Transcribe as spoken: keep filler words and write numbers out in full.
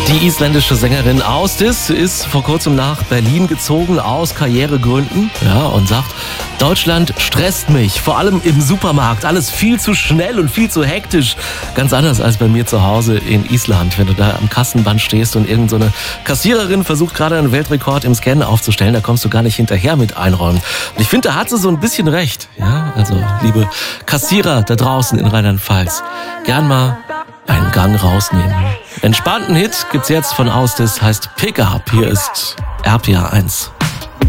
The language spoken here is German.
Die isländische Sängerin Ásdís ist vor kurzem nach Berlin gezogen aus Karrieregründen, ja, und sagt, Deutschland stresst mich, vor allem im Supermarkt, alles viel zu schnell und viel zu hektisch. Ganz anders als bei mir zu Hause in Island, wenn du da am Kassenband stehst und irgend so eine Kassiererin versucht gerade einen Weltrekord im Scannen aufzustellen, da kommst du gar nicht hinterher mit einräumen. Und ich finde, da hat sie so ein bisschen recht, ja, also liebe Kassierer da draußen in Rheinland-Pfalz, gern mal einen Gang rausnehmen. Entspannten Hit gibt's jetzt von Ásdís, heißt Pick Up. Hier ist R P R eins.